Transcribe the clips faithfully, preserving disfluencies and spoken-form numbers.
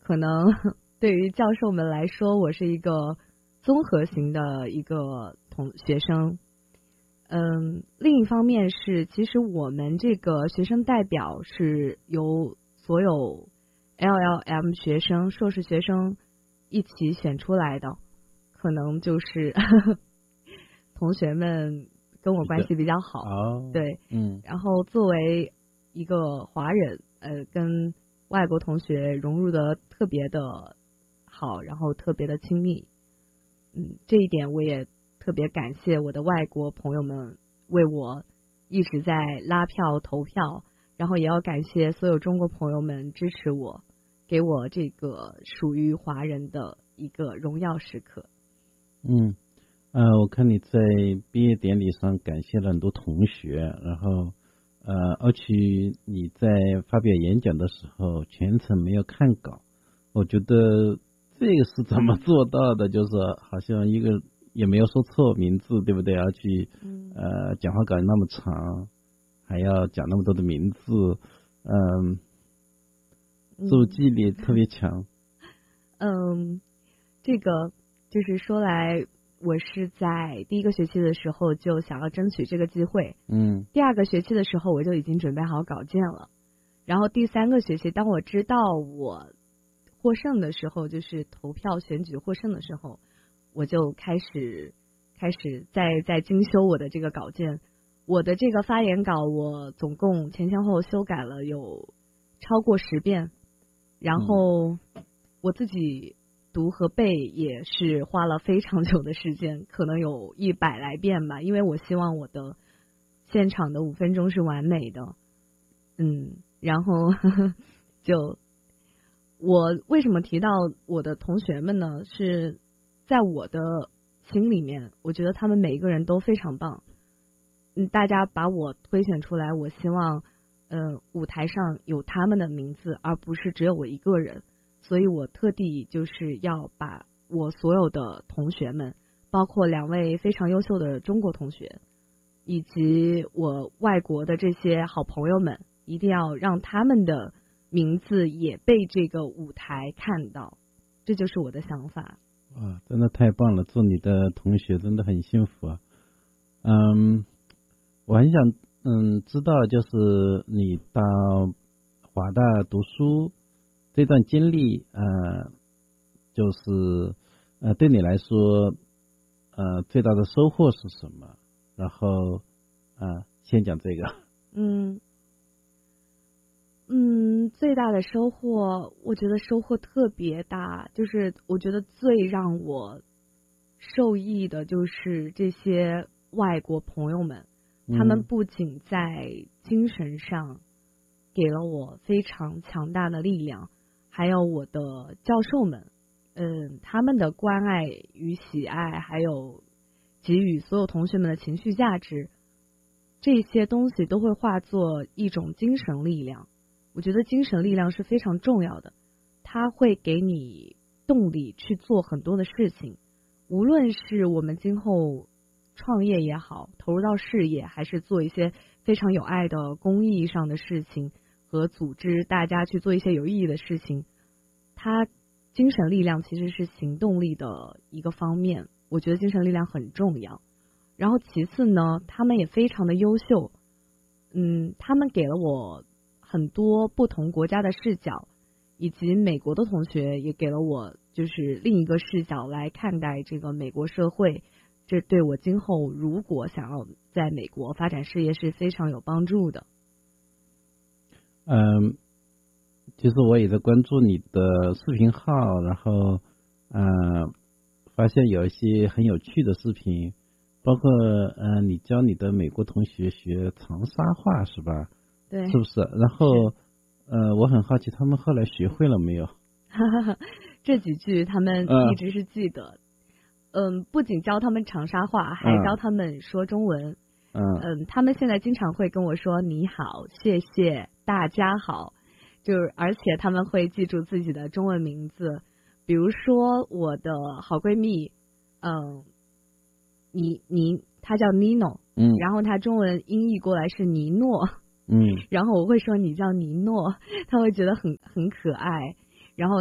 可能对于教授们来说，我是一个综合型的一个同学生。嗯，另一方面是，其实我们这个学生代表是由所有 L L M 学生、硕士学生一起选出来的，可能就是呵呵同学们跟我关系比较好， 哦， 对， 嗯， 然后作为一个华人，呃，跟外国同学融入的特别的好，然后特别的亲密，嗯，这一点我也特别感谢我的外国朋友们为我一直在拉票投票，然后也要感谢所有中国朋友们支持我，给我这个属于华人的一个荣耀时刻。 嗯，呃，我看你在毕业典礼上感谢了很多同学，然后呃，而且你在发表演讲的时候全程没有看稿，我觉得这个是怎么做到的？就是好像一个也没有说错名字，对不对？而且呃，讲话稿那么长，还要讲那么多的名字，嗯，自我记忆力特别强。 嗯，这个就是说来，我是在第一个学期的时候就想要争取这个机会， 嗯， 第二个学期的时候我就已经准备好稿件了，然后第三个学期，当我知道我获胜的时候，就是投票选举获胜的时候，我就开始开始在在精修我的这个稿件。我的这个发言稿，我总共前前后后修改了有超过十遍，然后我自己读和背也是花了非常久的时间，可能有一百来遍吧，因为我希望我的现场的五分钟是完美的。嗯，然后呵呵就我为什么提到我的同学们呢？是在我的心里面，我觉得他们每一个人都非常棒。嗯，大家把我推选出来，我希望呃舞台上有他们的名字，而不是只有我一个人。所以我特地就是要把我所有的同学们，包括两位非常优秀的中国同学，以及我外国的这些好朋友们，一定要让他们的名字也被这个舞台看到，这就是我的想法。 哇，真的太棒了！祝你的同学真的很幸福啊。嗯，我很想嗯知道，就是你到华大读书这段经历，呃，就是呃对你来说，呃最大的收获是什么？然后呃先讲这个。 嗯嗯，最大的收获，我觉得收获特别大，就是我觉得最让我受益的就是这些外国朋友们，他们不仅在精神上给了我非常强大的力量，还有我的教授们，嗯，他们的关爱与喜爱，还有给予所有同学们的情绪价值，这些东西都会化作一种精神力量。我觉得精神力量是非常重要的，它会给你动力去做很多的事情，无论是我们今后创业也好，投入到事业，还是做一些非常有爱的公益上的事情，和组织大家去做一些有意义的事情，它精神力量其实是行动力的一个方面，我觉得精神力量很重要。然后其次呢，他们也非常的优秀，嗯，他们给了我很多不同国家的视角，以及美国的同学也给了我就是另一个视角来看待这个美国社会，这对我今后如果想要在美国发展事业是非常有帮助的。 嗯，其实我也在关注你的视频号，然后呃发现有一些很有趣的视频，包括呃你教你的美国同学学长沙话是吧？ 对， 是不是？然后呃，我很好奇，他们后来学会了没有？ 这几句他们一直是记得。嗯，嗯不仅教他们长沙话，还教他们说中文。 嗯嗯，他们现在经常会跟我说你好、谢谢、大家好，就是而且他们会记住自己的中文名字，比如说我的好闺蜜，嗯，你你她叫 Nino， 嗯， 然后她中文音译过来是尼诺。 嗯， 然后我会说你叫尼诺，他会觉得很很可爱，然后他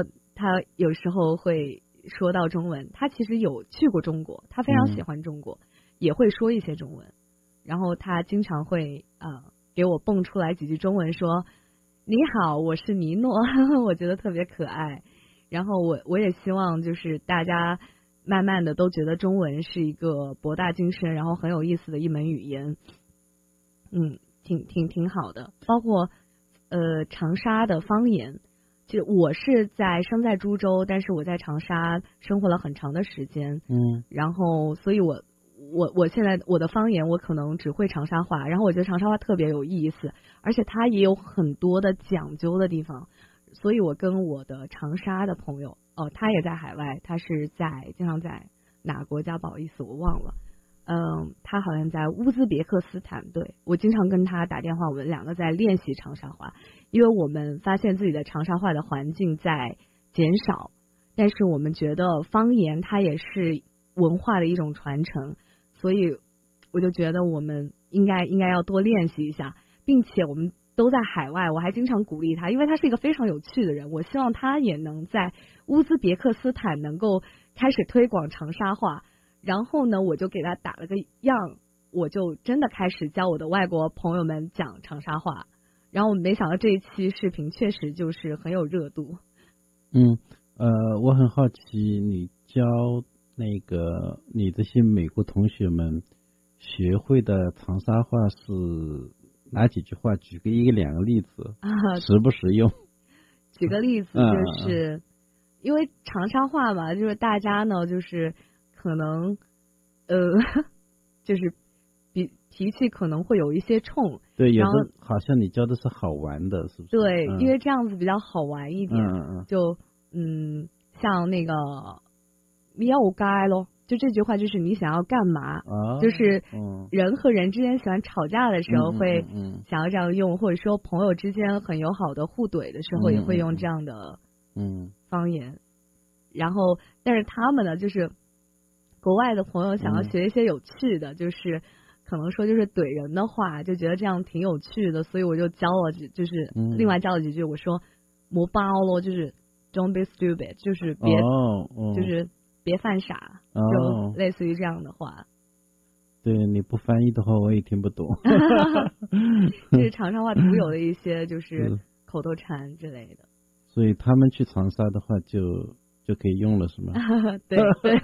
他有时候会说到中文，他其实有去过中国，他非常喜欢中国，嗯、也会说一些中文。然后他经常会呃给我蹦出来几句中文说，你好，我是尼诺，我觉得特别可爱。然后我我也希望就是大家慢慢的都觉得中文是一个博大精深，然后很有意思的一门语言，嗯，挺挺挺好的。包括呃长沙的方言，就我是在生在株洲，但是我在长沙生活了很长的时间， 嗯， 然后所以我我我现在我的方言我可能只会长沙话，然后我觉得长沙话特别有意思，而且它也有很多的讲究的地方，所以我跟我的长沙的朋友，哦，他也在海外，他是在经常在哪个国家？不好意思，我忘了。嗯，他好像在乌兹别克斯坦，对，我经常跟他打电话，我们两个在练习长沙话，因为我们发现自己的长沙话的环境在减少，但是我们觉得方言它也是文化的一种传承，所以我就觉得我们应该应该要多练习一下，并且我们都在海外，我还经常鼓励他，因为他是一个非常有趣的人，我希望他也能在乌兹别克斯坦能够开始推广长沙话。然后呢，我就给他打了个样，我就真的开始教我的外国朋友们讲长沙话。然后我没想到这一期视频确实就是很有热度。 嗯，呃，我很好奇，你教那个你这些美国同学们学会的长沙话是哪几句话？举个一个两个例子，啊、实不实用？ 举个例子，就是、嗯、因为长沙话嘛，就是大家呢，就是可能呃，就是比脾气可能会有一些冲。 对，有的好像你教的是好玩的，是不是？ 对，嗯、因为这样子比较好玩一点。 嗯嗯就嗯，像那个你要我该咯。就这句话就是你想要干嘛、 哦、 就是人和人之间喜欢吵架的时候会想要这样用、嗯嗯嗯、或者说朋友之间很友好的互怼的时候也会用这样的嗯方言、嗯嗯、然后但是他们呢就是国外的朋友想要学一些有趣的、嗯、就是可能说就是怼人的话就觉得这样挺有趣的，所以我就教了就是另外教了几句，我说没包咯，就是 don't be stupid， 就是别、哦哦、就是别犯傻，就类似于这样的话、哦、 对，你不翻译的话我也听不懂这是长沙话独有的一些就是口头禅之类的， 所以他们去长沙的话就就可以用了是吗？ 对对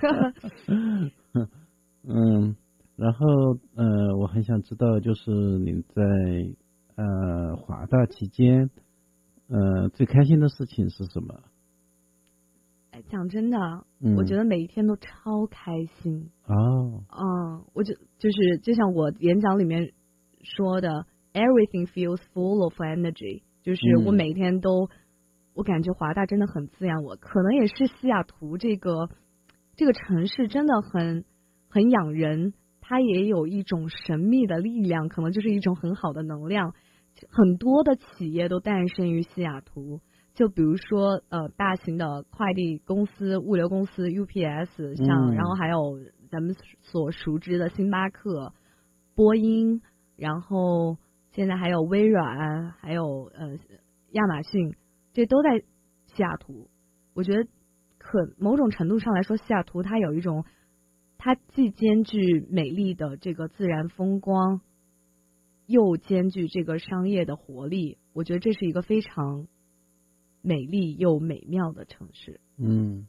嗯，然后呃我很想知道就是你在呃华大期间呃最开心的事情是什么？ 讲真的、 嗯， 我觉得每一天都超开心哦。 嗯，我就就是就像我演讲里面说的 ，everything feels full of energy， 就是我每天都，嗯、我感觉华大真的很滋养我，可能也是西雅图这个这个城市真的很很养人，它也有一种神秘的力量，可能就是一种很好的能量，很多的企业都诞生于西雅图。就比如说呃大型的快递公司、物流公司 U P S， 像、嗯、然后还有咱们所熟知的星巴克、波音，然后现在还有微软，还有呃亚马逊，这都在西雅图。我觉得可某种程度上来说，西雅图它有一种，它既兼具美丽的这个自然风光，又兼具这个商业的活力。我觉得这是一个非常美丽又美妙的城市， 嗯，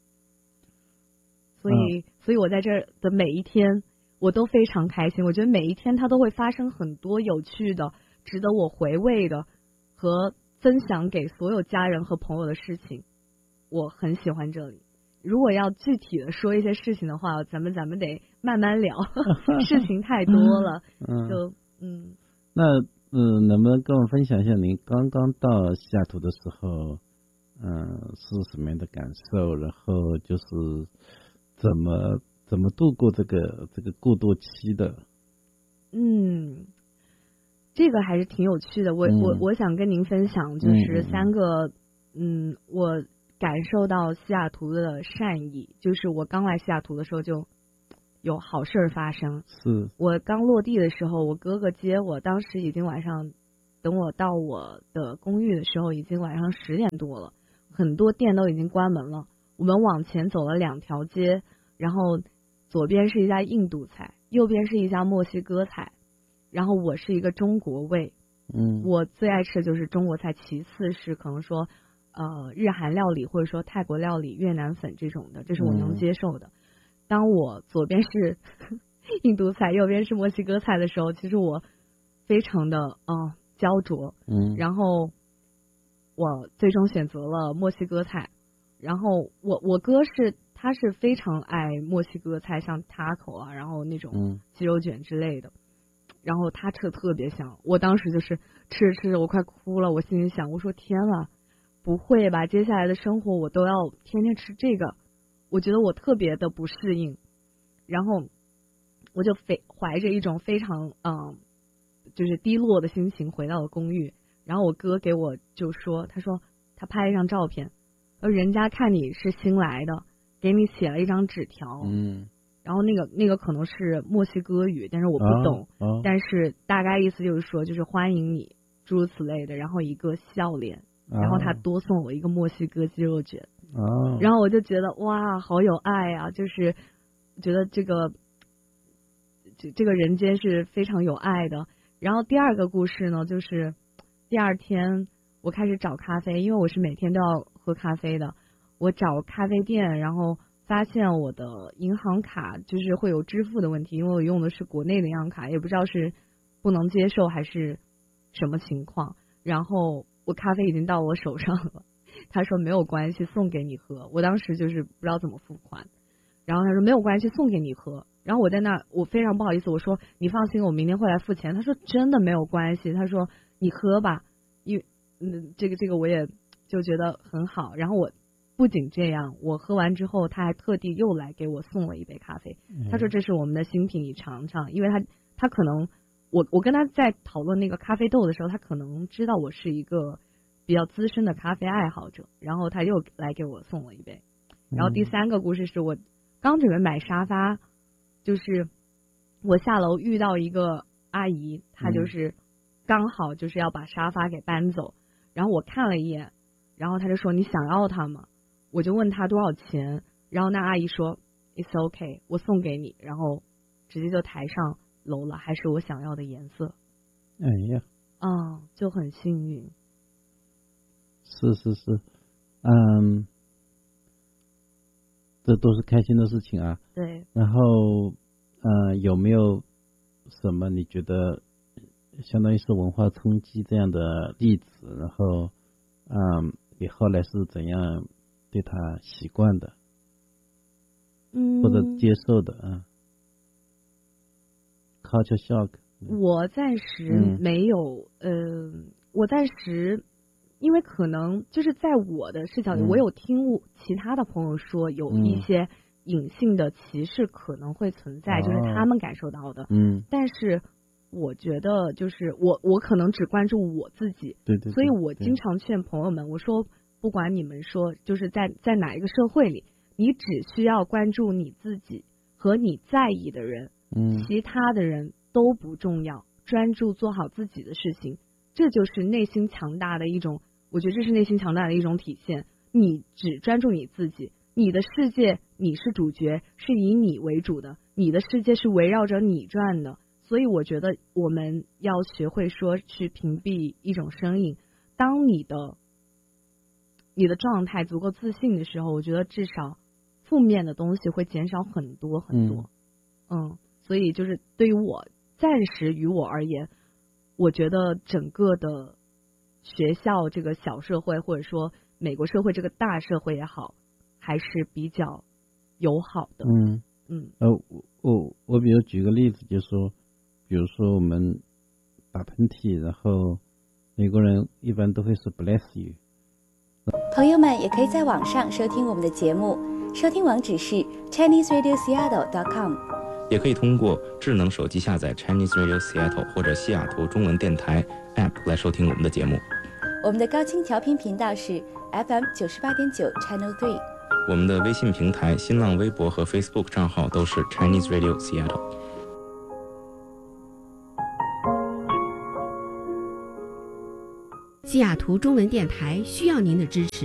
所以，啊、所以我在这儿的每一天，我都非常开心。我觉得每一天它都会发生很多有趣的、值得我回味的和分享给所有家人和朋友的事情。我很喜欢这里。如果要具体的说一些事情的话，咱们咱们得慢慢聊，事情太多了。 嗯， 就嗯， 那。嗯，能不能跟我分享一下您刚刚到西雅图的时候，嗯，是什么样的感受？然后就是怎么怎么度过这个这个过渡期的？ 嗯，这个还是挺有趣的。我、嗯、我我想跟您分享，就是三个，嗯, 嗯，我感受到西雅图的善意。就是我刚来西雅图的时候就有好事儿发生。 是我刚落地的时候，我哥哥接我，当时已经晚上，等我到我的公寓的时候，已经晚上十点多了。 很多店都已经关门了。我们往前走了两条街，然后左边是一家印度菜，右边是一家墨西哥菜，然后我是一个中国胃， 嗯， 我最爱吃的就是中国菜，其次是可能说呃日韩料理或者说泰国料理、越南粉这种的，这是我能接受的。嗯、当我左边是印度菜，右边是墨西哥菜的时候，其实我非常的嗯、呃、焦灼， 嗯， 然后我最终选择了墨西哥菜。然后我我哥是他是非常爱墨西哥菜，像 taco 啊，然后那种鸡肉卷之类的，嗯、然后他吃的特别香。我当时就是吃着吃着我快哭了，我心里想，我说天呐，不会吧，接下来的生活我都要天天吃这个，我觉得我特别的不适应。然后我就非怀着一种非常嗯就是低落的心情回到了公寓。然后我哥给我就说，他说他拍了一张照片，人家看你是新来的，给你写了一张纸条， 嗯， 然后那个那个可能是墨西哥语，但是我不懂， 哦哦、 但是大概意思就是说，就是欢迎你，诸如此类的，然后一个笑脸， 哦、 然后他多送我一个墨西哥鸡肉卷， 哦， 然后我就觉得哇，好有爱啊，就是觉得这个这这个人间是非常有爱的。然后第二个故事呢，就是第二天我开始找咖啡，因为我是每天都要喝咖啡的。我找咖啡店，然后发现我的银行卡就是会有支付的问题，因为我用的是国内的银行卡，也不知道是不能接受还是什么情况。然后我咖啡已经到我手上了，他说没有关系，送给你喝。我当时就是不知道怎么付款，然后他说没有关系，送给你喝。然后我在那，我非常不好意思，我说你放心，我明天会来付钱。他说真的没有关系，他说你喝吧，因为嗯这个这个我也就觉得很好。然后我不仅这样，我喝完之后，他还特地又来给我送了一杯咖啡。他说这是我们的新品，你尝尝。因为他他可能我我跟他在讨论那个咖啡豆的时候，他可能知道我是一个比较资深的咖啡爱好者，然后他又来给我送了一杯。然后第三个故事是我刚准备买沙发，就是我下楼遇到一个阿姨，她就是刚好就是要把沙发给搬走，然后我看了一眼，然后她就说你想要它吗？我就问她多少钱，然后那阿姨说 It's okay， 我送给你，然后直接就抬上楼了，还是我想要的颜色。 哎呀， 啊、哦，就很幸运。 是是是，嗯，这都是开心的事情啊。 对。 然后，呃，有没有什么你觉得相当于是文化冲击这样的例子？然后，嗯，你后来是怎样对它习惯的， 嗯， 或者接受的啊？ culture shock。 我暂时没有，嗯、呃，我暂时。因为可能就是在我的视角里，嗯、我有听其他的朋友说有一些隐性的歧视可能会存在，嗯、就是他们感受到的。 嗯， 但是我觉得就是我我可能只关注我自己， 对 对, 对。 所以我经常劝朋友们，我说不管你们说就是在在哪一个社会里，你只需要关注你自己和你在意的人， 嗯， 其他的人都不重要，专注做好自己的事情。这就是内心强大的一种，我觉得这是内心强大的一种体现。你只专注你自己，你的世界你是主角，是以你为主的，你的世界是围绕着你转的。所以我觉得我们要学会说去屏蔽一种声音。当你的你的状态足够自信的时候，我觉得至少负面的东西会减少很多很多。嗯, 嗯，所以就是对于我暂时于我而言，我觉得整个的学校这个小社会，或者说美国社会这个大社会也好，还是比较友好的。 嗯嗯。 呃，我我比如举个例子，就是说，比如说我们打喷嚏，然后美国人一般都会说 bless you。 朋友们也可以在网上收听我们的节目，收听网址是 chinese radio seattle dot com。 也可以通过智能手机下载 Chinese Radio Seattle 或者西雅图中文电台 App 来收听我们的节目。 我们的高清调频频道是 F M 九十八点九 Channel Three。 我们的微信平台、新浪微博和 Facebook 账号都是 Chinese Radio Seattle。 西雅图中文电台需要您的支持。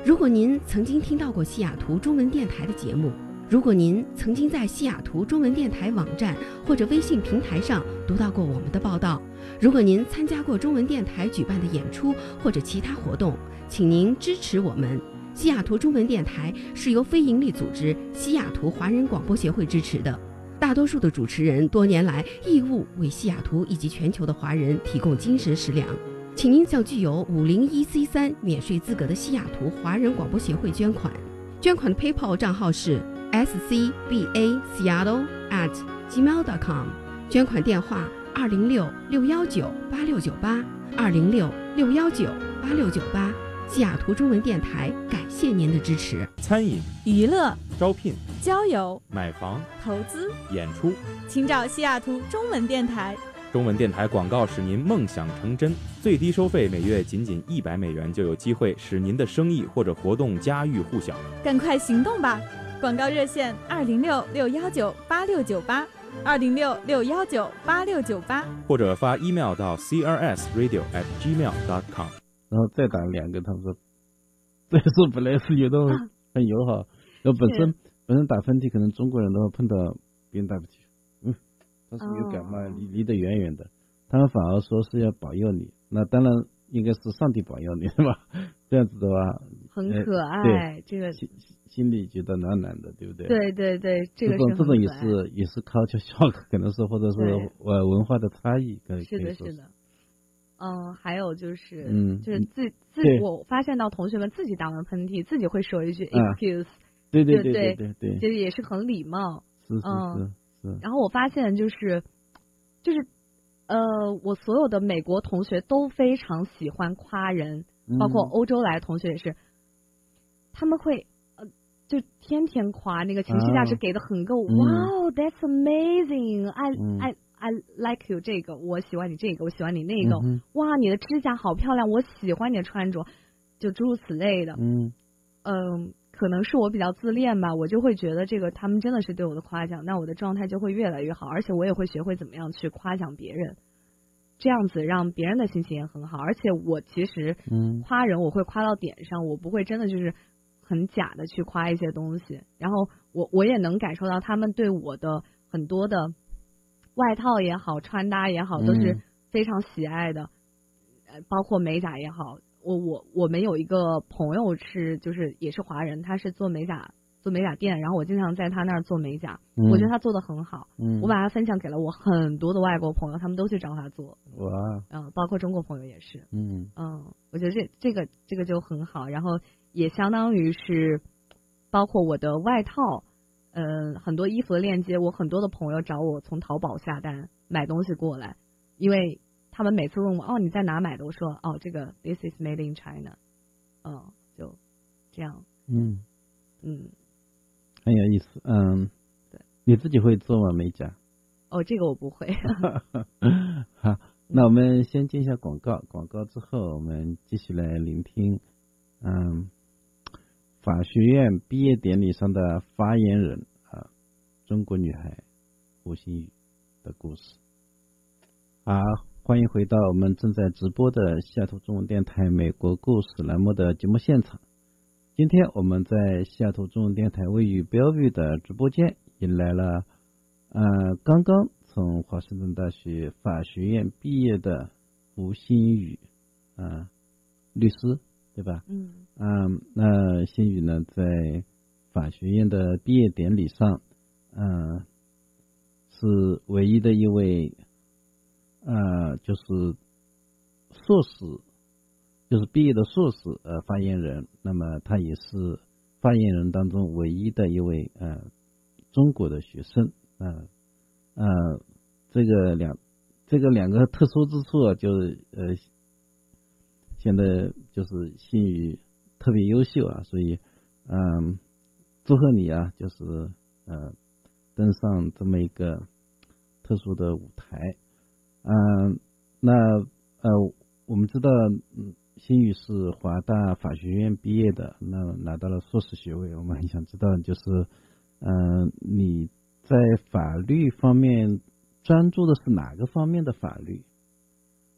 如果您曾经听到过西雅图中文电台的节目，如果您曾经在西雅图中文电台网站或者微信平台上读到过我们的报道，如果您参加过中文电台举办的演出或者其他活动，请您支持我们。西雅图中文电台是由非营利组织西雅图华人广播协会支持的，大多数的主持人多年来义务为西雅图以及全球的华人提供精神食粮。请您向具有五零一 C 三免税资格的西雅图华人广播协会捐款，捐款的 PayPal 账号是 s c b a seattle at gmail dot com， 捐款电话二零六六幺九八六九八二零六六幺九八六九八。西雅图中文电台感谢您的支持。 餐饮、 娱乐、 招聘、 交友、 买房、 投资、 演出， 请找西雅图中文电台。 中文电台广告使您梦想成真，最低收费每月仅仅一百美元，就有机会使您的生意或者活动家喻户晓。 赶快行动吧！广告热线二零六六幺九八六九八二零六六幺九八六九八， 或者发 email 到 c r s radio at gmail dot com。 然后再打两个，他说，这次本来是觉得很友好，然后本身本身打喷嚏，可能中国人的话碰到别人打不起，嗯，他是有感冒，离离得远远的，他们反而说是要保佑你，那当然应该是上帝保佑你，是吧？这样子的话， 很可爱， 对这个心心里觉得暖暖的，对不对？ 对对对，这个这种这种也是也是 culture shock， 可能是或者是呃文化的差异，可以是的，是的。嗯，还有就是， 嗯， 就是自自我发现到同学们自己打完喷嚏，自己会说一句 excuse，、啊、 对对对对对对， 就是也是很礼貌， 是是是是。 然后我发现就是，就是呃，我所有的美国同学都非常喜欢夸人， 嗯、 包括欧洲来的同学也是，他们会呃就天天夸，那个情绪价值给的很够，哇、啊 wow, ，that's amazing，I、嗯、I。I like you 这个，我喜欢你这个，我喜欢你那个， 嗯、 哇，你的指甲好漂亮，我喜欢你的穿着，就诸如此类的。 嗯嗯，可能是我比较自恋吧，我就会觉得这个他们真的是对我的夸奖，那我的状态就会越来越好，而且我也会学会怎么样去夸奖别人，这样子让别人的心情也很好。而且我其实夸人我会夸到点上，我不会真的就是很假的去夸一些东西，然后我我也能感受到他们对我的很多的外套也好，穿搭也好，都是非常喜爱的，呃、嗯，包括美甲也好。我我我们有一个朋友是就是也是华人，他是做美甲做美甲店，然后我经常在他那儿做美甲， 嗯、 我觉得他做的很好， 嗯， 我把他分享给了我很多的外国朋友，他们都去找他做， 哇， 嗯，包括中国朋友也是， 嗯嗯，我觉得这这个这个就很好，然后也相当于是包括我的外套。嗯，很多衣服的链接，我很多的朋友找我从淘宝下单买东西过来，因为他们每次问我哦你在哪买的，我说哦这个 this is made in China， 嗯，就这样， 嗯嗯， 很有意思，嗯， 对， 你自己会做吗美甲？ 哦，这个我不会。 好，那我们先进一下广告，广告之后我们继续来聆听，嗯。法学院毕业典礼上的发言人啊，中国女孩胡心宇的故事。好，欢迎回到我们正在直播的西雅图中文电台美国故事栏目的节目现场。今天我们在西雅图中文电台位于 Bellevue 的直播间迎来了呃刚刚从华盛顿大学法学院毕业的胡心宇啊、呃、律师。对吧？ 嗯嗯，那心宇呢，在法学院的毕业典礼上，嗯、呃，是唯一的一位，呃，就是硕士，就是毕业的硕士呃发言人。那么他也是发言人当中唯一的一位呃中国的学生。呃呃，这个两这个两个特殊之处啊，就是呃。现在就是心宇特别优秀啊，所以嗯，祝贺你啊，就是呃登上这么一个特殊的舞台。嗯，那呃我们知道，嗯，心宇是华大法学院毕业的，那拿到了硕士学位。我们很想知道，就是嗯、呃、你在法律方面专注的是哪个方面的法律？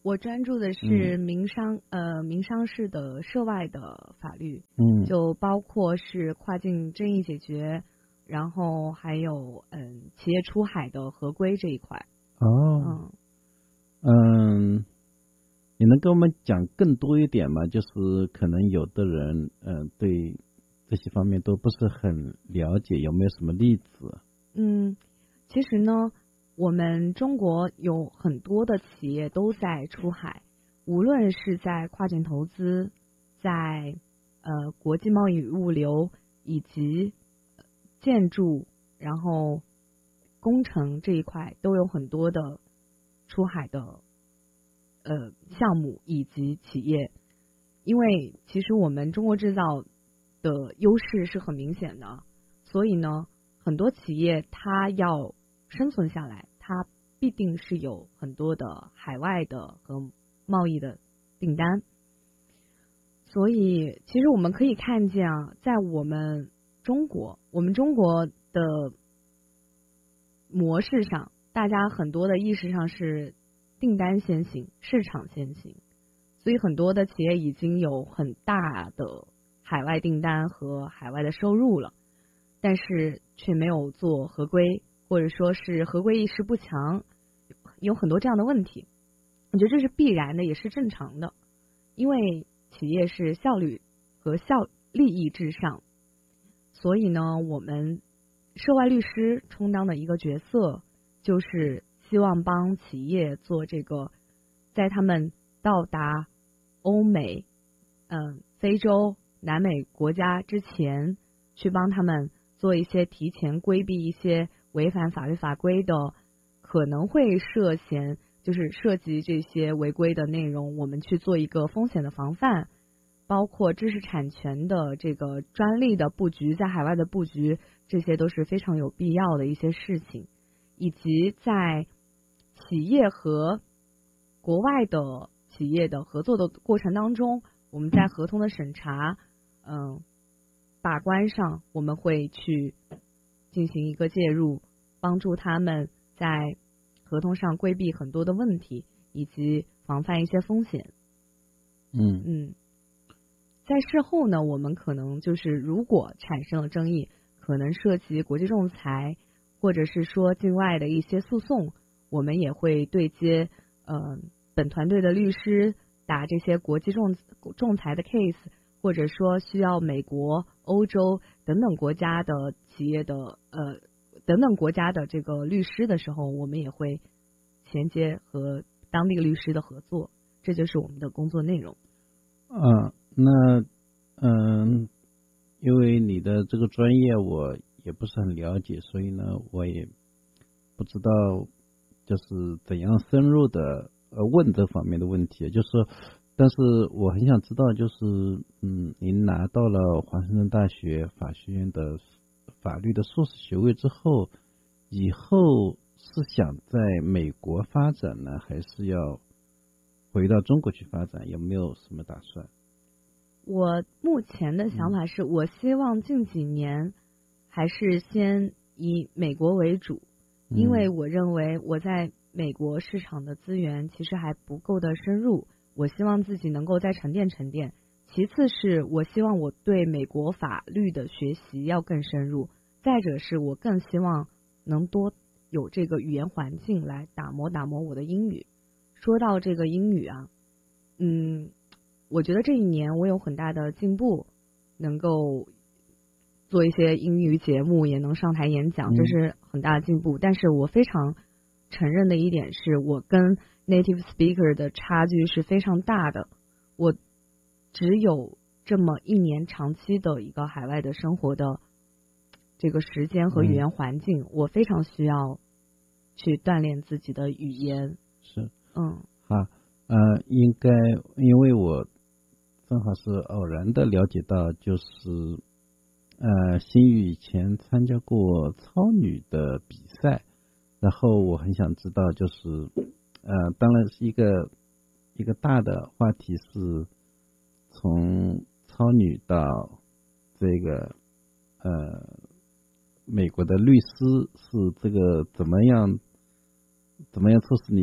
我专注的是民商、嗯、呃民商事的涉外的法律， 嗯， 就包括是跨境争议解决，然后还有嗯企业出海的合规这一块。 哦，嗯嗯，你能跟我们讲更多一点吗？就是可能有的人嗯、呃、对这些方面都不是很了解，有没有什么例子？ 嗯，其实呢，我们中国有很多的企业都在出海，无论是在跨境投资，在呃国际贸易与物流，以及建筑，然后工程这一块都有很多的出海的呃项目以及企业。因为其实我们中国制造的优势是很明显的，所以呢，很多企业它要生存下来，它必定是有很多的海外的和贸易的订单。所以其实我们可以看见啊，在我们中国，我们中国的模式上，大家很多的意识上是订单先行，市场先行，所以很多的企业已经有很大的海外订单和海外的收入了，但是却没有做合规，或者说是合规意识不强，有很多这样的问题。我觉得这是必然的，也是正常的，因为企业是效率和效利益至上，所以呢，我们涉外律师充当的一个角色，就是希望帮企业做这个，在他们到达欧美、嗯、非洲、南美国家之前，去帮他们做一些提前规避一些违反法律法规的，可能会涉嫌就是涉及这些违规的内容，我们去做一个风险的防范，包括知识产权的这个专利的布局，在海外的布局，这些都是非常有必要的一些事情，以及在企业和国外的企业的合作的过程当中，我们在合同的审查、嗯把关上，我们会去进行一个介入，帮助他们在合同上规避很多的问题，以及防范一些风险。 嗯嗯，在事后呢，我们可能就是如果产生了争议，可能涉及国际仲裁，或者是说境外的一些诉讼，我们也会对接呃本团队的律师打这些国际仲仲裁的 case， 或者说需要美国、欧洲等等国家的企业的呃等等国家的这个律师的时候，我们也会衔接和当地律师的合作，这就是我们的工作内容。 啊，那嗯，因为你的这个专业我也不是很了解，所以呢，我也不知道就是怎样深入的呃问这方面的问题。就是说，但是我很想知道，就是嗯，您拿到了华盛顿大学法学院的法律的硕士学位之后，以后是想在美国发展呢，还是要回到中国去发展？有没有什么打算？ 我目前的想法是，我希望近几年还是先以美国为主，因为我认为我在美国市场的资源其实还不够的深入，我希望自己能够再沉淀沉淀。其次是我希望我对美国法律的学习要更深入，再者是我更希望能多有这个语言环境来打磨打磨我的英语。说到这个英语啊，嗯，我觉得这一年我有很大的进步，能够做一些英语节目，也能上台演讲，这是很大的进步。但是我非常承认的一点是，我跟 native speaker 的差距是非常大的。我只有这么一年长期的一个海外的生活的这个时间和语言环境，嗯、我非常需要去锻炼自己的语言。 是， 嗯， 好，呃，应该因为我正好是偶然的了解到，就是呃，新宇以前参加过超女的比赛，然后我很想知道，就是呃，当然是一个一个大的话题是。从超女到这个呃美国的律师是这个怎么样怎么样促使你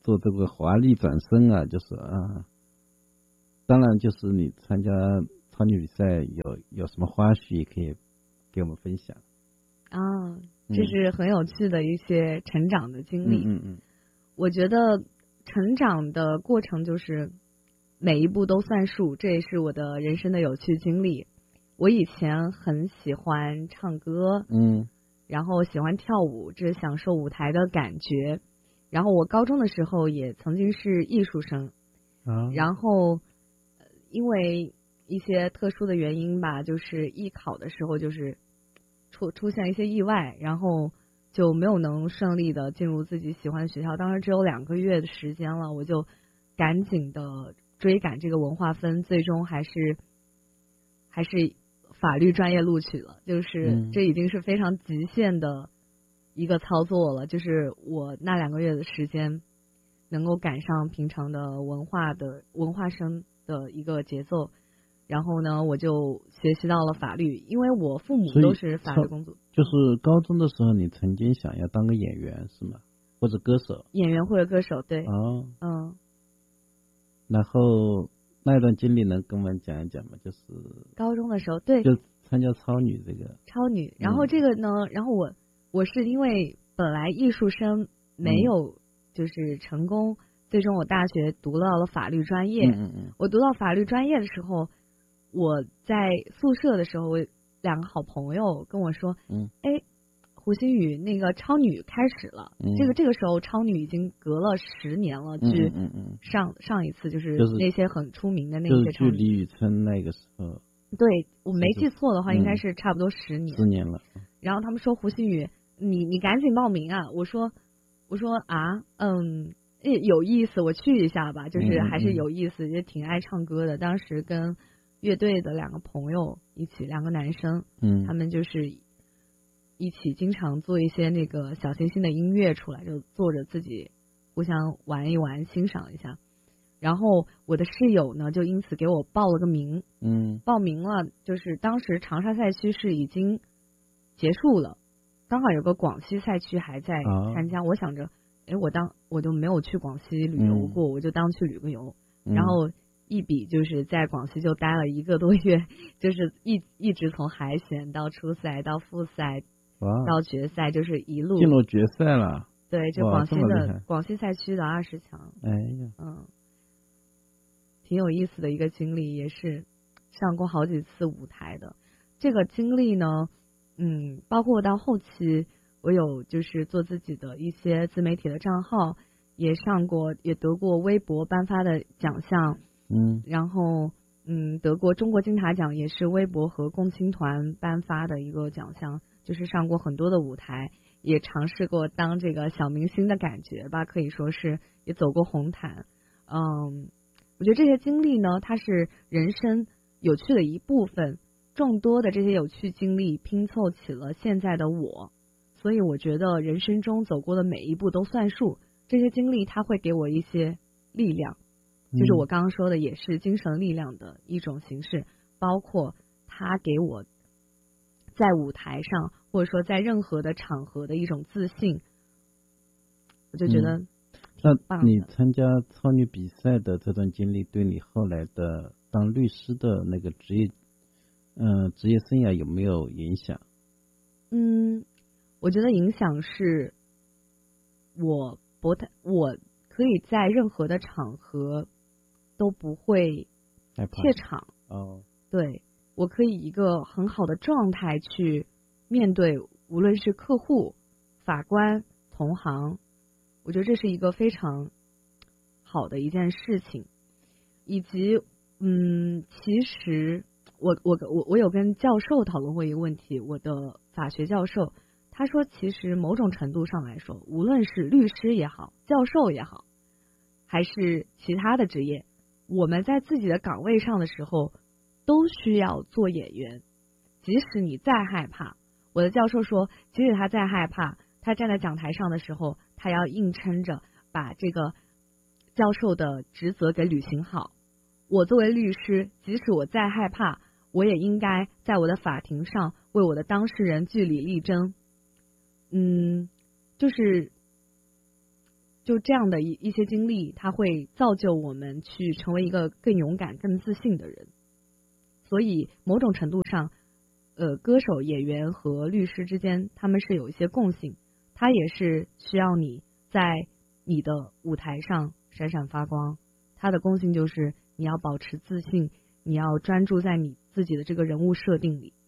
做这个华丽转身啊，就是啊，当然就是你参加超女比赛有有什么花絮也可以给我们分享啊，这是很有趣的一些成长的经历。 嗯嗯嗯， 我觉得成长的过程就是每一步都算数，这也是我的人生的有趣经历。我以前很喜欢唱歌， 嗯， 然后喜欢跳舞，这是享受舞台的感觉。然后我高中的时候也曾经是艺术生， 啊， 然后因为一些特殊的原因吧，就是艺考的时候就是出出现一些意外，然后就没有能顺利的进入自己喜欢的学校。当时只有两个月的时间了，我就赶紧的追赶这个文化分，最终还是还是法律专业录取了。就是这已经是非常极限的一个操作了，就是我那两个月的时间能够赶上平常的文化的文化生的一个节奏，然后呢我就学习到了法律，因为我父母都是法律工作。 就是高中的时候你曾经想要当个演员是吗？或者歌手？演员或者歌手，对。 哦， 嗯。 然后那段经历能跟我们讲一讲吗？就是高中的时候，对， 就参加超女这个超女，然后这个呢，嗯、然后我我是因为本来艺术生没有就是成功，嗯、最终我大学读到了法律专业。 嗯嗯嗯。 我读到法律专业的时候，我在宿舍的时候，我两个好朋友跟我说， 嗯， 哎，胡星宇那个超女开始了。 嗯、 这个这个时候超女已经隔了十年了，距嗯嗯上上一次就是就是那些很出名的那些超女， 就是距李宇春那个时候。 对，我没记错的话，应该是差不多十年。 十年了。 然后他们说胡星宇，你你赶紧报名啊！我说我说啊，嗯，有意思，我去一下吧，就是还是有意思，也挺爱唱歌的。当时跟乐队的两个朋友一起，两个男生， 嗯， 他们就是一起经常做一些那个小清新的音乐出来，就坐着自己互相玩一玩，欣赏一下。然后我的室友呢，就因此给我报了个名， 嗯， 报名了，就是当时长沙赛区是已经结束了，刚好有个广西赛区还在参加， 哦、 我想着，哎，我当我就没有去广西旅游过， 嗯、 我就当去旅个游， 嗯、 然后一比就是在广西就待了一个多月，就是一一直从海选到初赛到复赛到决赛，就是一路进入决赛了。 对，就广西的广西赛区的二十强。 哎呀， 嗯。挺有意思的一个经历，也是上过好几次舞台的。这个经历呢，嗯，包括到后期，我有就是做自己的一些自媒体的账号，也上过，也得过微博颁发的奖项， 嗯， 然后嗯，得过中国金塔奖，也是微博和共青团颁发的一个奖项，就是上过很多的舞台，也尝试过当这个小明星的感觉吧，可以说是也走过红毯，嗯。我觉得这些经历呢，它是人生有趣的一部分，众多的这些有趣经历拼凑起了现在的我，所以我觉得人生中走过的每一步都算数。这些经历它会给我一些力量，就是我刚刚说的，也是精神力量的一种形式，包括它给我在舞台上或者说在任何的场合的一种自信，我就觉得、嗯。 那你参加超女比赛的这段经历，对你后来的当律师的那个职业，嗯、呃，职业生涯有没有影响？ 嗯，我觉得影响是，我不太，我可以在任何的场合都不会怯场。 哦， 对，我可以一个很好的状态去面对，无论是客户、法官、同行。我觉得这是一个非常好的一件事情，以及嗯，其实我我我我有跟教授讨论过一个问题，我的法学教授他说，其实某种程度上来说，无论是律师也好，教授也好，还是其他的职业，我们在自己的岗位上的时候都需要做演员，即使你再害怕。我的教授说，即使他再害怕，他站在讲台上的时候，他要硬撑着把这个教授的职责给履行好。我作为律师，即使我再害怕，我也应该在我的法庭上为我的当事人据理力争。嗯，就是就这样的一一些经历，它会造就我们去成为一个更勇敢、更自信的人。所以某种程度上，呃，歌手、演员和律师之间，他们是有一些共性，他也是需要你在你的舞台上闪闪发光。他的共性就是你要保持自信，你要专注在你自己的这个人物设定里。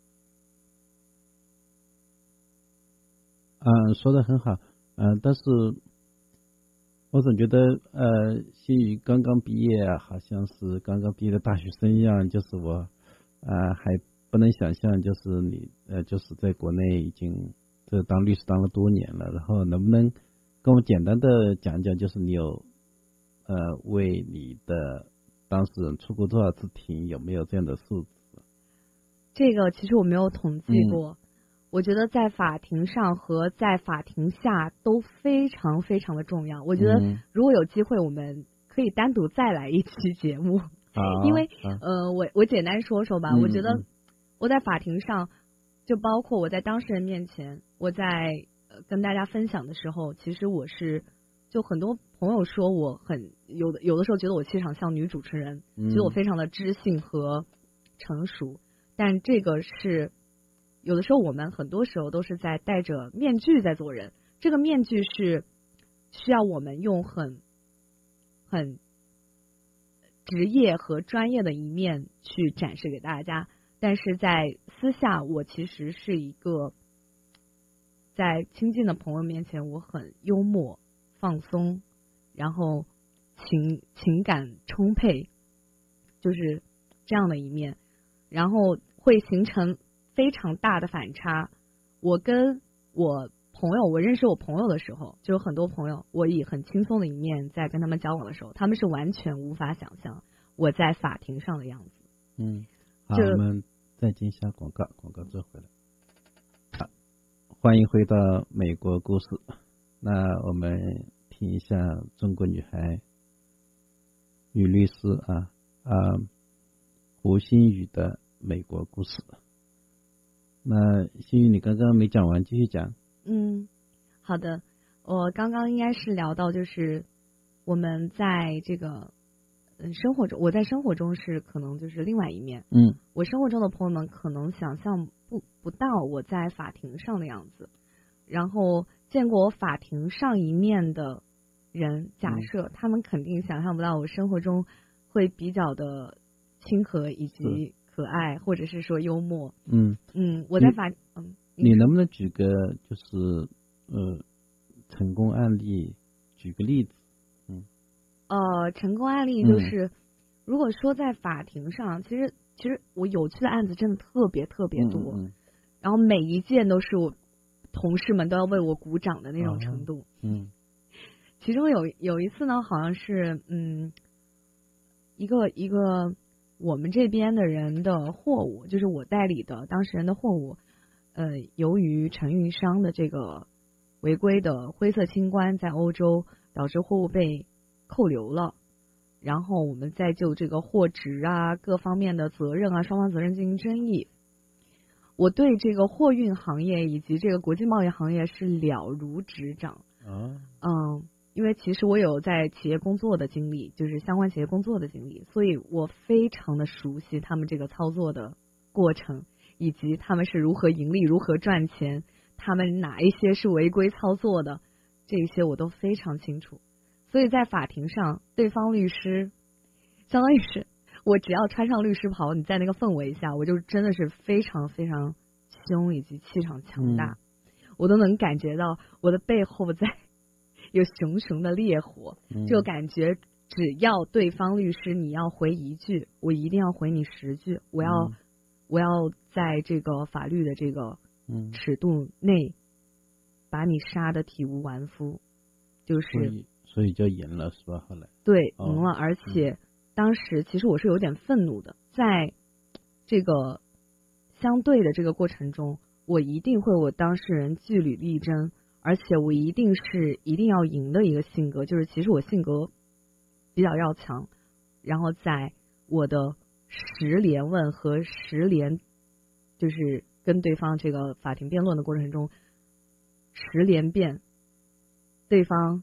嗯，说的很好。嗯，但是我总觉得，呃，新宇刚刚毕业，好像是刚刚毕业的大学生一样，就是我，呃，还不能想象，就是你，呃，就是在国内已经这当律师当了多年了，然后能不能跟我简单的讲讲，就是你有，呃，为你的当事人出过多少次庭，有没有这样的数字？ 这个其实我没有统计过。嗯，我觉得在法庭上和在法庭下都非常非常的重要。我觉得如果有机会，我们可以单独再来一期节目。 啊， 因为啊呃，我我简单说说吧。 嗯、 我觉得我在法庭上，就包括我在当事人面前，我在呃跟大家分享的时候，其实我是就很多朋友说我很有的有的时候觉得我气场像女主持人， 嗯、 觉得我非常的知性和成熟，但这个是。有的时候我们很多时候都是在戴着面具在做人，这个面具是需要我们用很很职业和专业的一面去展示给大家，但是在私下我其实是一个在亲近的朋友面前我很幽默放松，然后情情感充沛，就是这样的一面，然后会形成非常大的反差。我跟我朋友，我认识我朋友的时候，就有很多朋友，我以很轻松的一面在跟他们交往的时候，他们是完全无法想象我在法庭上的样子。 嗯，好，我们再进一下广告，广告再回来。好，欢迎回到美国故事。那我们听一下中国女孩女律师啊啊胡新宇的美国故事。那新宇，你刚刚没讲完，继续讲。 嗯，好的。我刚刚应该是聊到，就是我们在这个嗯生活中，我在生活中是可能就是另外一面。 嗯， 我生活中的朋友们可能想象不不到我在法庭上的样子。然后见过我法庭上一面的人，假设、嗯、他们肯定想象不到我生活中会比较的亲和以及可爱，或者是说幽默。 嗯嗯，我在法嗯， 你能不能举个就是呃成功案例，举个例子？嗯， 呃，成功案例就是，嗯、如果说在法庭上，其实其实我有趣的案子真的特别特别多， 嗯嗯、 然后每一件都是我同事们都要为我鼓掌的那种程度。 哦、嗯， 其中有有一次呢，好像是嗯一个一个。我们这边的人的货物，就是我代理的当事人的货物，呃，由于承运商的这个违规的灰色清关，在欧洲导致货物被扣留了，然后我们再就这个货值啊、各方面的责任啊、双方责任进行争议。我对这个货运行业以及这个国际贸易行业是了如指掌。 啊， 嗯。因为其实我有在企业工作的经历，就是相关企业工作的经历，所以我非常的熟悉他们这个操作的过程，以及他们是如何盈利、如何赚钱，他们哪一些是违规操作的，这些我都非常清楚。所以在法庭上，对方律师相当于是我只要穿上律师袍，你在那个氛围下，我就真的是非常非常凶以及气场强大，嗯、我都能感觉到我的背后在有熊熊的烈火，就感觉只要对方律师你要回一句，我一定要回你十句，我要、嗯、我要在这个法律的这个尺度内把你杀得体无完肤，就是所以所以就赢了是吧？后来对赢了，而且当时其实我是有点愤怒的，在这个相对的这个过程中，我一定会为我当事人据理力争。而且我一定是一定要赢的一个性格，就是其实我性格比较要强，然后在我的十连问和十连就是跟对方这个法庭辩论的过程中，十连辩对方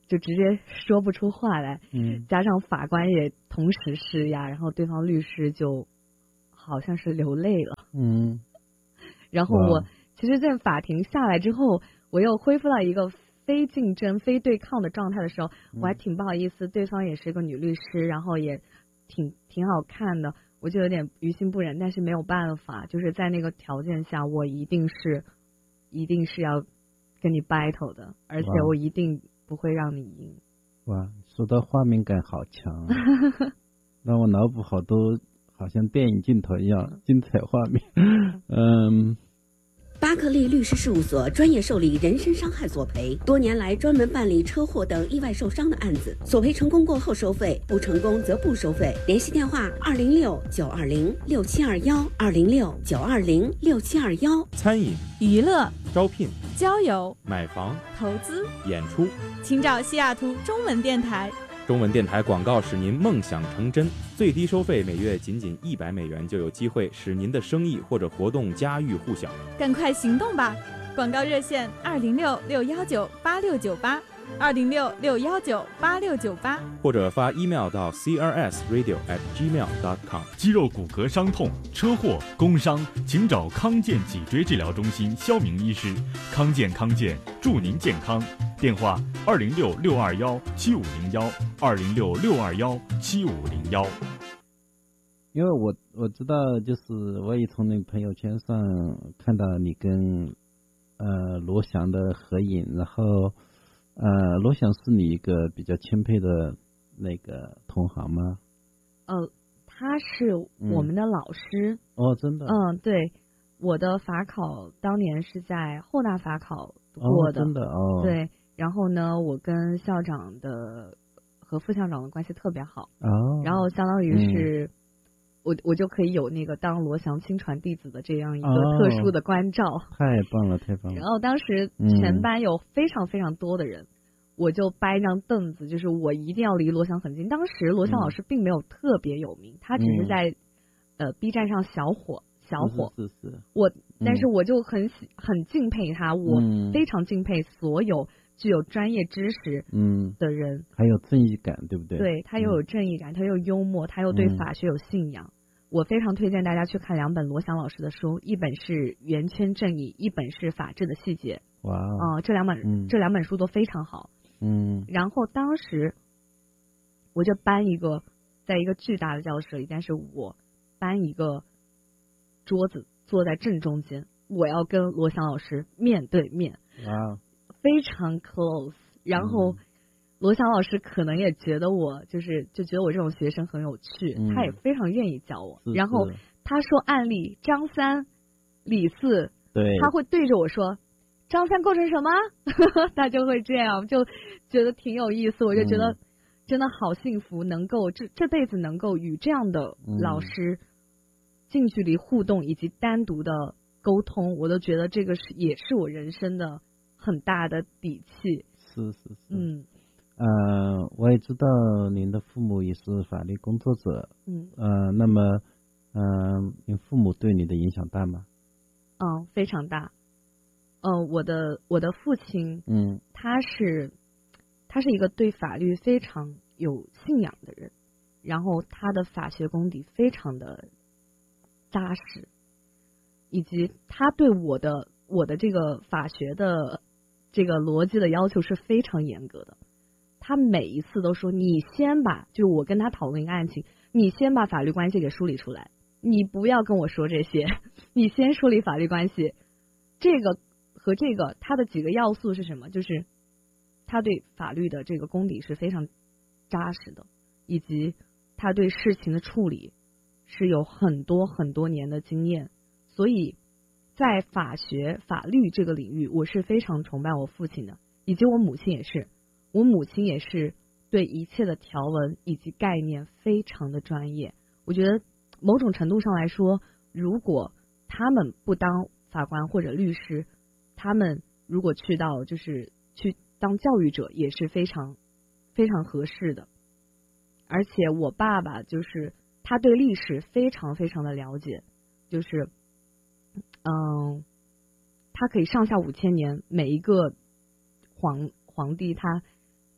就直接说不出话来， 嗯， 加上法官也同时施压，然后对方律师就好像是流泪了， 嗯， 然后我其实，在法庭下来之后，我又恢复到一个非竞争、非对抗的状态的时候， 嗯我还挺不好意思，对方也是一个女律师，然后也挺挺好看的，我就有点于心不忍，但是没有办法，就是在那个条件下，我一定是一定是要跟你 battle 的，而且我一定不会让你赢。 哇，说到画面感好强、啊，让我脑补好多好像电影镜头一样精彩画面。嗯。 巴克利律师事务所专业受理人身伤害索赔，多年来专门办理车祸等意外受伤的案子，索赔成功过后收费，不成功则不收费。联系电话：二零六九二零六七二幺，二零六九二零六七二幺。 餐饮、 娱乐、 招聘、 交友、 买房、 投资、 演出， 请找西雅图中文电台。 中文电台广告使您梦想成真，最低收费每月仅仅一百美元，就有机会使您的生意或者活动家喻户晓。 赶快行动吧！广告热线：二零六六幺九八六九八，二零六六幺九八六九八， 或者发 email 到 c r s radio at gmail dot com。 肌肉骨骼伤痛、车祸、工伤，请找康健脊椎治疗中心肖明医师。康健康健，祝您健康。电话：二零六六二幺七五零幺，二零六六二幺七五零幺。 因为我我知道，就是我也从那朋友圈上看到你跟呃罗翔的合影，然后呃罗翔是你一个比较钦佩的那个同行吗？ 呃，他是我们的老师。 嗯、哦，真的。 嗯，对，我的法考当年是在后大法考过的。 哦，真的哦。 对。然后呢，我跟校长的和副校长的关系特别好， 哦， 然后相当于是、 嗯、 我我就可以有那个当罗翔亲传弟子的这样一个特殊的关照，哦、 太棒了，太棒了。 然后当时全班有非常非常多的人，嗯、我就搬一张凳子，就是我一定要离罗翔很近。当时罗翔老师并没有特别有名，嗯、他只是在、嗯、呃 B 站上小火。小火， 是是是， 我，但是我就很喜、嗯、很敬佩他，我非常敬佩所有具有专业知识嗯的人， 嗯、还有正义感，对不对？ 对，他又有正义感，嗯、他又幽默，他又对法学有信仰。嗯、我非常推荐大家去看两本罗翔老师的书，一本是《圆圈正义》，一本是《法治的细节》。 哇， 啊、呃，这两本、嗯、这两本书都非常好。 嗯， 然后当时我就搬一个，在一个巨大的教室里，但是我搬一个桌子坐在正中间，我要跟罗翔老师面对面， 哇， 非常 close。然后罗翔老师可能也觉得我就是就觉得我这种学生很有趣，嗯、他也非常愿意教我。然后他说案例张三、李四， 对， 他会对着我说张三构成什么，他就会这样，就觉得挺有意思。我就觉得真的好幸福，能够这这辈子能够与这样的老师。嗯近距离互动以及单独的沟通，我都觉得这个是也是我人生的很大的底气。 是是是， 嗯， 呃，我也知道您的父母也是法律工作者， 嗯， 呃，那么，嗯、呃，您父母对你的影响大吗？ 嗯，非常大。嗯、呃，我的我的父亲， 嗯， 他是他是一个对法律非常有信仰的人，然后他的法学功底非常的扎实，以及他对我的我的这个法学的这个逻辑的要求是非常严格的。他每一次都说，你先把就是我跟他讨论一个案情，你先把法律关系给梳理出来，你不要跟我说这些，你先梳理法律关系。这个和这个他的几个要素是什么？就是他对法律的这个功底是非常扎实的，以及他对事情的处理是有很多很多年的经验，所以在法学法律这个领域，我是非常崇拜我父亲的，以及我母亲也是。我母亲也是对一切的条文以及概念非常的专业。我觉得某种程度上来说，如果他们不当法官或者律师，他们如果去到就是去当教育者，也是非常非常合适的。而且我爸爸就是他对历史非常非常的了解，就是嗯，他可以上下五千年，每一个皇皇帝他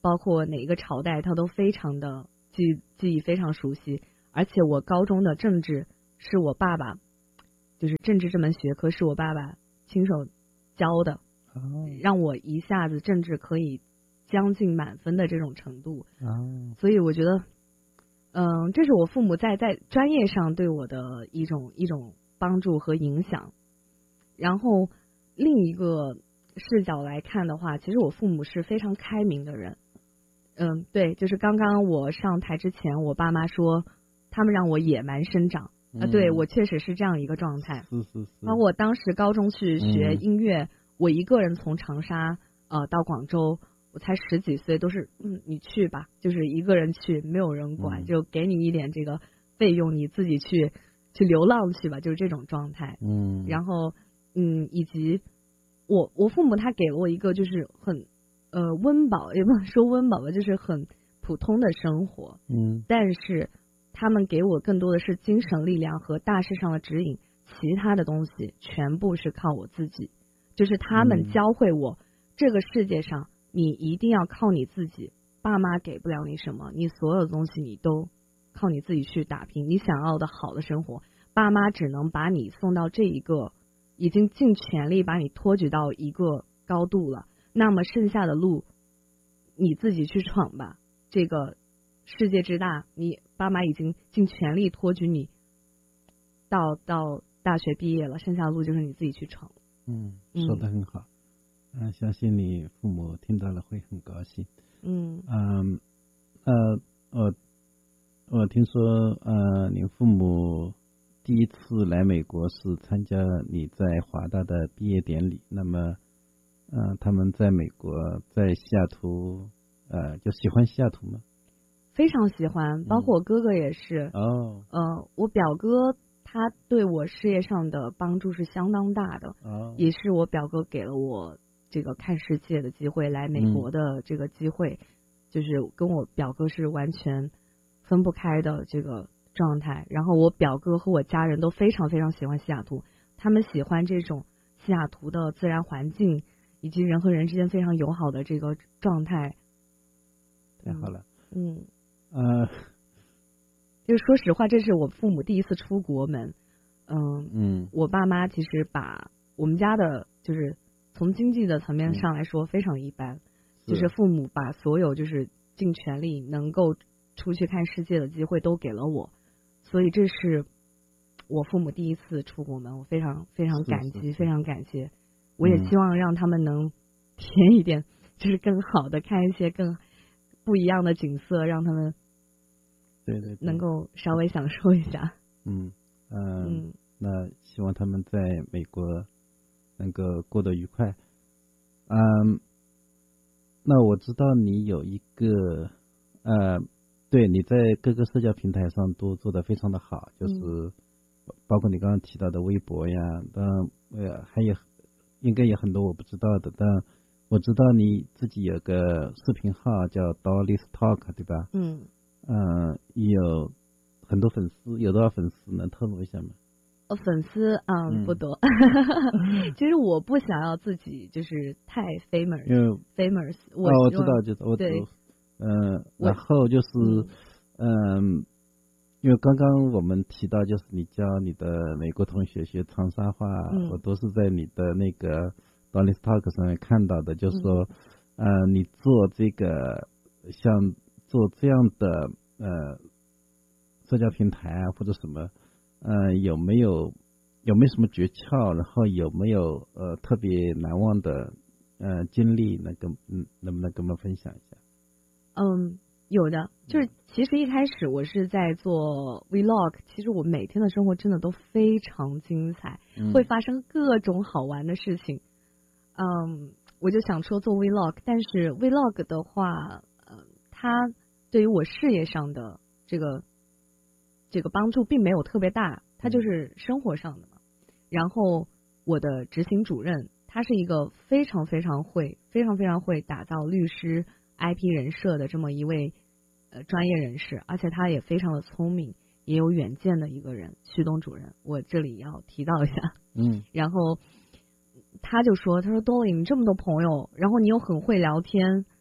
包括哪一个朝代，他都非常的记记忆非常熟悉。而且我高中的政治是我爸爸，就是政治这门学科是我爸爸亲手教的， 哦， 让我一下子政治可以将近满分的这种程度。 哦， 所以我觉得，嗯，这是我父母在在专业上对我的一种一种帮助和影响。然后另一个视角来看的话，其实我父母是非常开明的人。嗯，对，就是刚刚我上台之前，我爸妈说他们让我野蛮生长。啊，对，我确实是这样一个状态。 是是是。 包括我当时高中去学音乐， 嗯、 我一个人从长沙呃到广州，我才十几岁，都是嗯你去吧，就是一个人去，没有人管， 嗯、 就给你一点这个费用，你自己去去流浪去吧，就是这种状态。 嗯。 然后嗯，以及我我父母他给了我一个就是很呃温饱，也不能说温饱吧，就是很普通的生活。 嗯。 但是他们给我更多的是精神力量和大事上的指引，其他的东西全部是靠我自己。就是他们教会我，嗯、这个世界上你一定要靠你自己，爸妈给不了你什么，你所有的东西你都靠你自己去打拼。你想要的好的生活，爸妈只能把你送到这一个，已经尽全力把你托举到一个高度了，那么剩下的路你自己去闯吧。这个世界之大，你爸妈已经尽全力托举你到到大学毕业了，剩下的路就是你自己去闯。 嗯，说得很好。嗯、呃，相信你父母听到了会很高兴。 嗯嗯呃我我听说呃您父母第一次来美国是参加你在华大的毕业典礼，那么呃他们在美国在西雅图呃就喜欢西雅图吗？ 非常喜欢，包括我哥哥也是。 哦， 呃，我表哥他对我事业上的帮助是相当大的， 哦， 也是我表哥给了我这个看世界的机会，来美国的这个机会，嗯、就是跟我表哥是完全分不开的这个状态。然后我表哥和我家人都非常非常喜欢西雅图，他们喜欢这种西雅图的自然环境以及人和人之间非常友好的这个状态。 太好了。 嗯。 呃， 就是说实话，这是我父母第一次出国门。嗯嗯， 我爸妈其实把我们家的，就是从经济的层面上来说非常一般，嗯、就是父母把所有就是尽全力能够出去看世界的机会都给了我，所以这是我父母第一次出国门，我非常非常感激， 是是是非常感谢。我也希望让他们能甜一点，嗯、就是更好的看一些更不一样的景色，让他们。 对对， 能够稍微享受一下。 嗯呃、 嗯， 那希望他们在美国能够过得愉快。嗯，那我知道你有一个呃，对，你在各个社交平台上都做得非常的好，就是包括你刚刚提到的微博呀，当然呃还有应该有很多我不知道的，但我知道你自己有个视频号叫 Dolly's Talk， 对吧？ 嗯。 嗯，有很多粉丝，有多少粉丝能透露一下吗？ 呃，粉丝嗯不多，其实我不想要自己就是太 famous，因为 famous， 我、 哦、我知道，知道，我对， 嗯，然后就是嗯，因为刚刚我们提到就是你教你的美国同学学长沙话， 嗯、我都是在你的那个 Dolly's Talk 上面看到的，就是说，嗯、呃，你做这个像。做这样的呃社交平台啊或者什么呃有没有有没有什么诀窍，然后有没有呃特别难忘的呃经历，能跟嗯能不能跟我们分享一下？ 嗯，有的，就是其实一开始我是在做 vlog， 其实我每天的生活真的都非常精彩， 嗯、 会发生各种好玩的事情。嗯，我就想说做 vlog， 但是 vlog 的话，呃，它对于我事业上的这个这个帮助并没有特别大，它就是生活上的嘛。然后我的执行主任，他是一个非常非常会、非常非常会打造律师 I P 人设的这么一位呃专业人士，而且他也非常的聪明，也有远见的一个人，徐东主任，我这里要提到一下。 嗯， 然后他就说，他说 Dolly 你这么多朋友，然后你又很会聊天。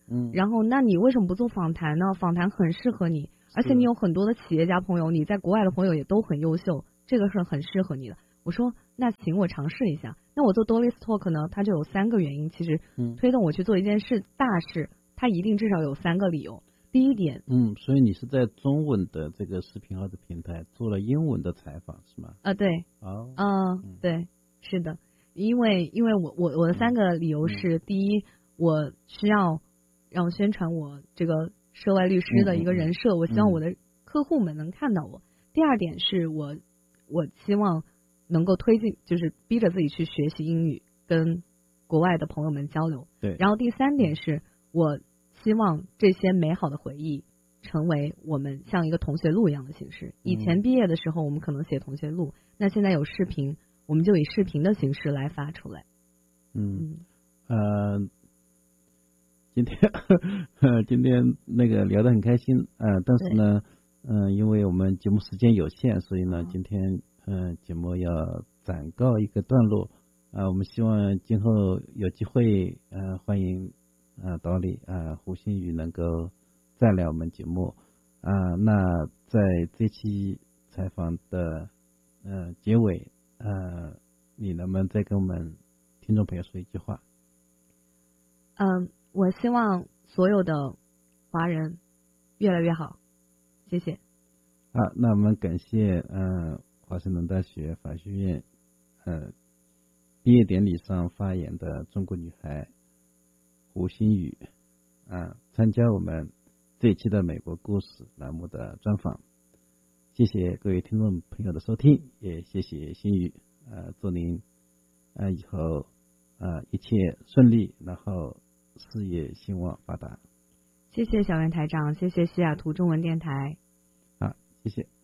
嗯， 然后那你为什么不做访谈呢？访谈很适合你，而且你有很多的企业家朋友，你在国外的朋友也都很优秀，这个是很适合你的。我说那请我尝试一下。那我做 Dolly's Talk 呢，它就有三个原因，其实推动我去做一件事大事，它一定至少有三个理由。第一点， 嗯，所以你是在中文的这个视频号的平台做了英文的采访是吗？ 啊，对， 哦， 嗯， 嗯对，是的，因为因为我我我的三个理由是， 嗯、 第一，我需要让宣传我这个涉外律师的一个人设， 嗯、 我希望我的客户们能看到我。第二点是我我希望能够推进，就是逼着自己去学习英语，跟国外的朋友们交流。 对。 然后第三点是我希望这些美好的回忆成为我们像一个同学录一样的形式。以前毕业的时候我们可能写同学录，那现在有视频，我们就以视频的形式来发出来。 嗯，呃，今天今天那个聊得很开心，呃，但是呢，嗯、呃，因为我们节目时间有限，所以呢，今天嗯、呃、节目要暂告一个段落。啊、呃，我们希望今后有机会，呃，欢迎。呃，导理啊，胡鑫宇能够再来我们节目啊、呃。那在这期采访的呃结尾，呃，你能不能再跟我们听众朋友说一句话？ 嗯，我希望所有的华人越来越好，谢谢。 好，那我们感谢呃华盛顿大学法学院呃毕业典礼上发言的中国女孩胡鑫宇啊，参加我们这一期的美国故事栏目的专访。谢谢各位听众朋友的收听，也谢谢鑫宇，呃，祝您呃以后呃一切顺利，然后事业兴旺发达。 谢谢小袁台长，谢谢西雅图中文电台。 好，谢谢。